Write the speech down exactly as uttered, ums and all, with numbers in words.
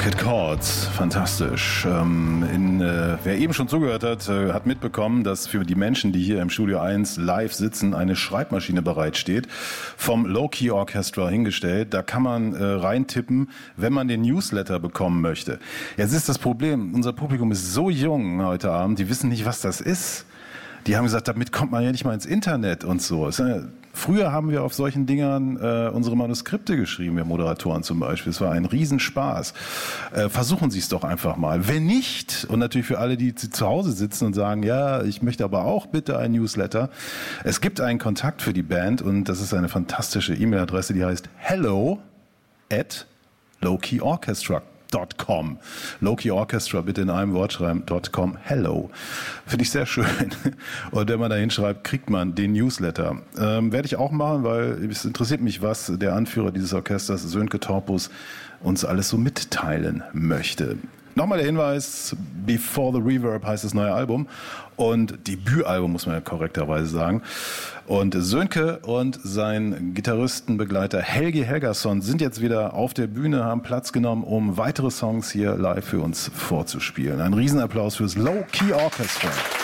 Rocket Chords, fantastisch. Ähm, in, äh, wer eben schon zugehört hat, äh, hat mitbekommen, dass für die Menschen, die hier im Studio eins live sitzen, eine Schreibmaschine bereitsteht, vom Low-Key Orchestra hingestellt. Da kann man äh, reintippen, wenn man den Newsletter bekommen möchte. Jetzt ist das Problem, unser Publikum ist so jung heute Abend, die wissen nicht, was das ist. Die haben gesagt, damit kommt man ja nicht mal ins Internet und so. Früher haben wir auf solchen Dingern äh, unsere Manuskripte geschrieben, wir Moderatoren zum Beispiel. Es war ein Riesenspaß. Äh, versuchen Sie es doch einfach mal. Wenn nicht, und natürlich für alle, die zu Hause sitzen und sagen, ja, ich möchte aber auch bitte ein Newsletter. Es gibt einen Kontakt für die Band und das ist eine fantastische E-Mail-Adresse, die heißt hello at lowkey orchestra dot com. Low-Key Orchestra, bitte in einem Wort schreiben, .com, hello. Finde ich sehr schön. Und wenn man da hinschreibt, kriegt man den Newsletter. Ähm, werde ich auch machen, weil es interessiert mich, was der Anführer dieses Orchesters, Sönke Torpus, uns alles so mitteilen möchte. Nochmal der Hinweis, Before the Reverb heißt das neue Album und Debütalbum, muss man ja korrekterweise sagen. Und Sönke und sein Gitarristenbegleiter Helgi Helgason sind jetzt wieder auf der Bühne, haben Platz genommen, um weitere Songs hier live für uns vorzuspielen. Ein Riesenapplaus fürs Low-Key Orchestra.